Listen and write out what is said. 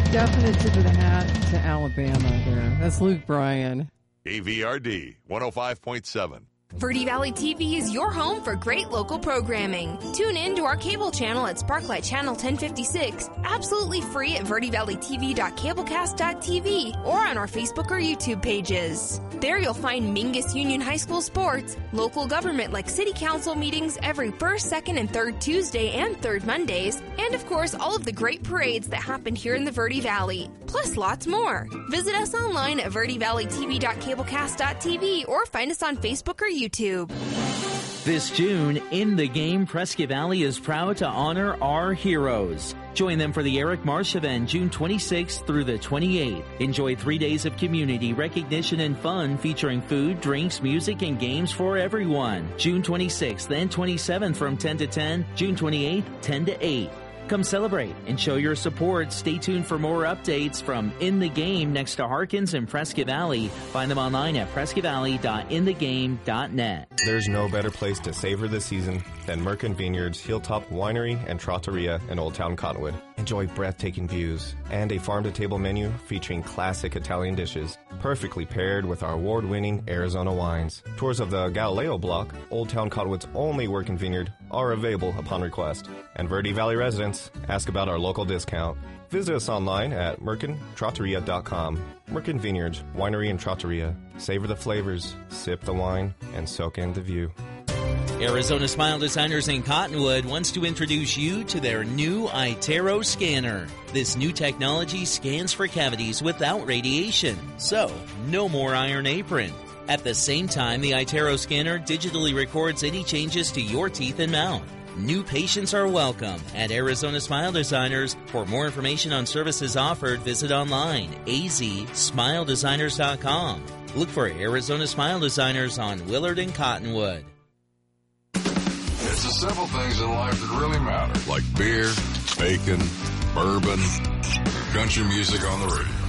Definite tip of the hat to Alabama there. That's Luke Bryan. KVRD 105.7. Verde Valley TV is your home for great local programming. Tune in to our cable channel at Sparklight Channel 1056, absolutely free at verdevalleytv.cablecast.tv or on our Facebook or YouTube pages. There you'll find Mingus Union High School sports, local government like city council meetings every first, second, and third Tuesday and third Mondays, and of course all of the great parades that happen here in the Verde Valley, plus lots more. Visit us online at verdevalleytv.cablecast.tv or find us on Facebook or YouTube. This June, In the Game, Prescott Valley is proud to honor our heroes. Join them for the Eric Marsh event June 26th through the 28th. Enjoy 3 days of community recognition and fun featuring food, drinks, music, and games for everyone. June 26th and 27th from 10 to 10, June 28th, 10 to 8. Come celebrate and show your support. Stay tuned for more updates from In the Game next to Harkins and Prescott Valley. Find them online at prescottvalley.inthegame.net. There's no better place to savor the season than Merkin Vineyards, Hilltop Winery, and Trattoria in Old Town Cottonwood. Enjoy breathtaking views and a farm-to-table menu featuring classic Italian dishes, perfectly paired with our award-winning Arizona wines. Tours of the Galileo Block, Old Town Cottonwood's only working vineyard, are available upon request. And Verde Valley residents, ask about our local discount. Visit us online at merkintrattoria.com. Merkin Vineyards, Winery and Trattoria. Savor the flavors, sip the wine, and soak in the view. Arizona Smile Designers in Cottonwood wants to introduce you to their new iTero scanner. This new technology scans for cavities without radiation, so no more iron apron. At the same time, the iTero scanner digitally records any changes to your teeth and mouth. New patients are welcome at Arizona Smile Designers. For more information on services offered, visit online, azsmiledesigners.com. Look for Arizona Smile Designers on Willard and Cottonwood. It's the simple things in life that really matter, like beer, bacon, bourbon, country music on the radio.